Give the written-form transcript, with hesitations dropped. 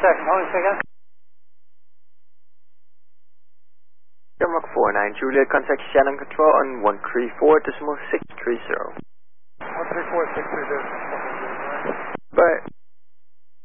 contact components again. Denmark 49, Juliet, contact Shannon Control on 134.630. 134.630. Bye.